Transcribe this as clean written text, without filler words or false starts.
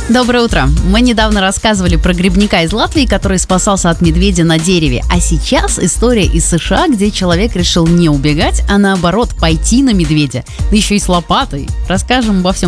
Доброе утро. Мы недавно рассказывали про грибника из Латвии, который спасался от медведя на дереве. А сейчас история из США, где человек решил не убегать, а наоборот пойти на медведя. Да еще и с лопатой. Расскажем обо всем